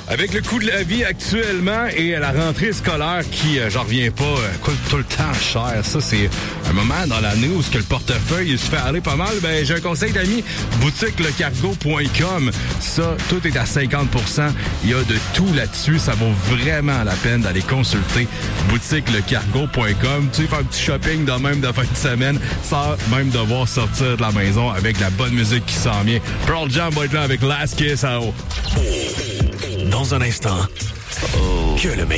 Avec le coût de la vie actuellement et la rentrée scolaire qui, j'en reviens pas, coûte tout le temps cher. Ça, c'est un moment dans l'année où ce que le portefeuille se fait aller pas mal. Ben, j'ai un conseil d'amis, boutiquelecargo.com. Ça, tout est à 50%. Il y a de tout là-dessus. Ça vaut vraiment la peine d'aller consulter boutiquelecargo.com. Tu sais, faire un petit shopping de même de fin de semaine sans même devoir sortir de la maison avec la bonne musique qui s'en vient. Pearl Jam va être là avec Last Kiss à eau. Dans un instant, que le meilleur